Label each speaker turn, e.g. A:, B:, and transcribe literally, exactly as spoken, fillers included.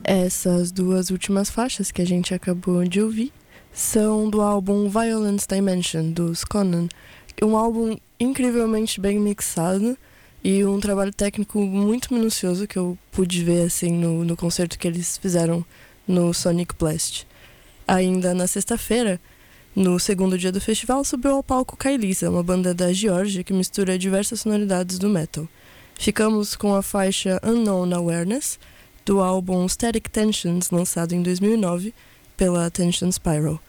A: Essas duas últimas faixas que a gente acabou de ouvir são do álbum Violence Dimension, dos Conan. Um álbum incrivelmente bem mixado e um trabalho técnico muito minucioso que eu pude ver assim no, no concerto que eles fizeram no Sonic Blast. Ainda na sexta-feira, no segundo dia do festival, subiu ao palco Kailisa, uma banda da Geórgia que mistura diversas sonoridades do metal. Ficamos com a faixa Unknown Awareness, do álbum Static Tensions, lançado em dois mil e nove pela Tension Spiral.